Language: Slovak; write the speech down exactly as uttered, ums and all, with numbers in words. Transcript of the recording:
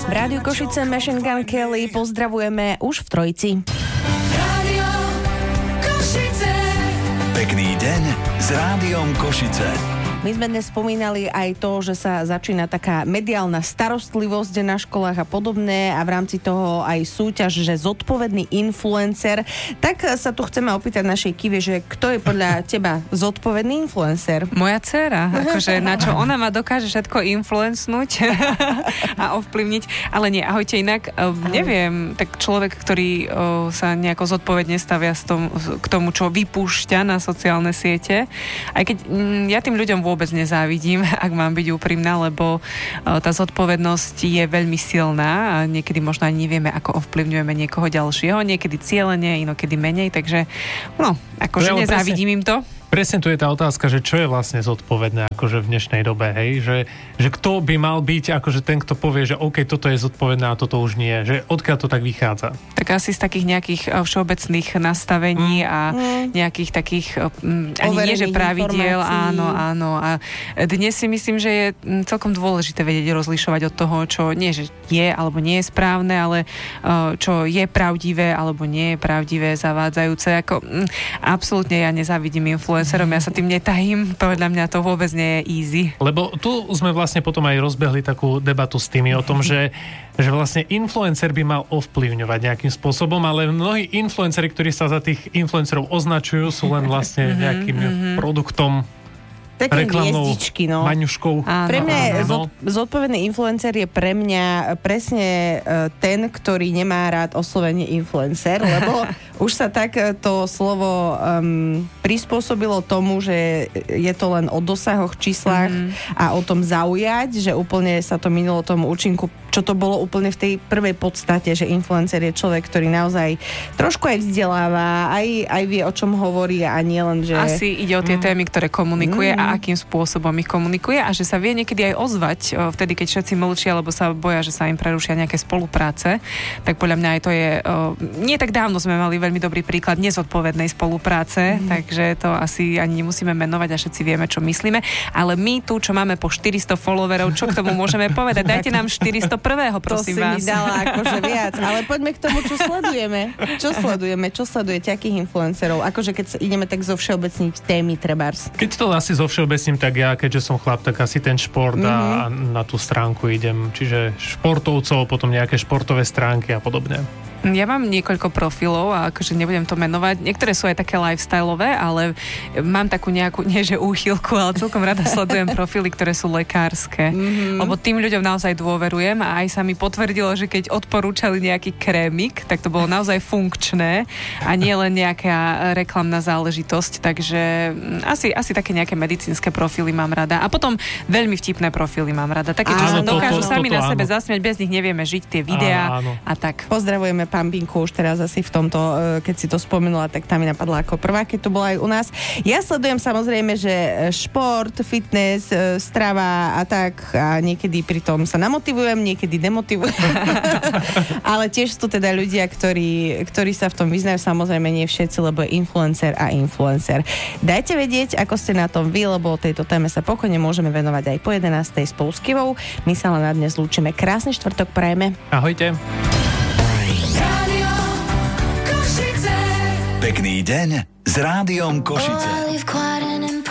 V Rádiu Košice Machine Gun Kelly pozdravujeme už v trojici. Rádio Košice. Pekný deň s Rádiom Košice. My sme dnes spomínali aj to, že sa začína taká mediálna starostlivosť na školách a podobné a v rámci toho aj súťaž, že zodpovedný influencer. Tak sa tu chceme opýtať našej Kive, že kto je podľa teba zodpovedný influencer? Moja dcéra, akože na čo ona ma dokáže všetko influencnúť a ovplyvniť. Ale nie, ahojte inak, neviem, tak človek, ktorý sa nejako zodpovedne stavia k tomu, čo vypúšťa na sociálne siete, aj keď ja tým ľuďom vôbec vôbec nezávidím, ak mám byť úprimná, lebo tá zodpovednosť je veľmi silná a niekedy možno ani nevieme, ako ovplyvňujeme niekoho ďalšieho, niekedy cieľene, inokedy menej, takže no, akože nezávidím im to. Presne tu je tá otázka, že čo je vlastne zodpovedné akože v dnešnej dobe, hej? Že, že kto by mal byť akože ten, kto povie, že OK, toto je zodpovedné a toto už nie. Že odkiaľ to tak vychádza? Tak asi z takých nejakých všeobecných nastavení mm. a nejakých takých ani nie, že pravidiel, áno, áno. A dnes si myslím, že je celkom dôležité vedieť rozlišovať od toho, čo nie, že je alebo nie je správne, ale čo je pravdivé alebo nie je pravdivé, zavádzajúce. Ako, absolútne ja nezávidím influencerom, ja sa tým netajím, podľa mňa to vôbec nie je easy. Lebo tu sme vlastne potom aj rozbehli takú debatu s tými o tom, že, že vlastne influencer by mal ovplyvňovať nejakým spôsobom, ale mnohí influenceri, ktorí sa za tých influencerov označujú, sú len vlastne nejakým mm-hmm. produktom, také hviezdičky, no. Maňuškou. Áno, pre mňa áno. Zod, zodpovedný influencer je pre mňa presne ten, ktorý nemá rád oslovenie influencer, lebo už sa tak to slovo um, prispôsobilo tomu, že je to len o dosahoch, číslach mm-hmm. a o tom zaujať, že úplne sa to minulo tomu účinku, čo to bolo úplne v tej prvej podstate, že influencer je človek, ktorý naozaj trošku aj vzdeláva, aj, aj vie, o čom hovorí a nie len, že... Asi ide o tie mm. témy, ktoré komunikuje mm. a akým spôsobom ich komunikuje a že sa vie niekedy aj ozvať vtedy, keď všetci mlčia, alebo sa boja, že sa im prerušia nejaké spolupráce. Tak podľa mňa aj to je... Nie tak dávno sme mali veľmi dobrý príklad nezodpovednej spolupráce, mm. takže to asi ani nemusíme menovať a všetci vieme, čo myslíme. Ale my tu, čo máme po štyristo followerov, čo k tomu môžeme povedať? Dajte nám štyristo prvého, prosím vás. To si mi dala akože viac. Ale poďme k tomu, čo sledujeme. Čo sledujeme? Čo sledujete? Akých influencerov? Akože keď ideme tak zo všeobecných témy trebárs. Keď to asi zo všeobecním, tak ja, keďže som chlap, tak asi ten šport mm-hmm. a na tú stránku idem. Čiže športovcov, potom nejaké športové stránky a podobne. Ja mám niekoľko profilov a akože nebudem to menovať. Niektoré sú aj také lifestyleové, ale mám takú nejakú, nie že úchylku, ale celkom rada sledujem profily, ktoré sú lekárske. Mm-hmm. Lebo tým ľuďom naozaj dôverujem a aj sa mi potvrdilo, že keď odporúčali nejaký krémik, tak to bolo naozaj funkčné a nie len nejaká reklamná záležitosť. Takže asi, asi také nejaké medicínske profily mám rada. A potom veľmi vtipné profily mám rada. Také, čo sa dokážu to, to, sami to, to, na sebe áno. zasmiať, bez nich nevieme žiť, tie videá áno, áno. a tak. Pozdravujeme Pampinku už teraz asi v tomto, keď si to spomenula, tak tam mi napadla ako prvá, keď to bola aj u nás. Ja sledujem samozrejme, že šport, fitness, strava a tak a niekedy pri tom sa namotivujem, niekedy demotivujem. Ale tiež sú teda ľudia, ktorí, ktorí sa v tom vyznajú, samozrejme nie všetci, lebo je influencer a influencer. Dajte vedieť, ako ste na tom vy, lebo tejto téme sa pokojne môžeme venovať aj po jedenástej spolu s Kivou. My sa len na dnes lúčime. Krásny štvrtok prajeme. Ahojte. Pekný deň s Rádiom Košice.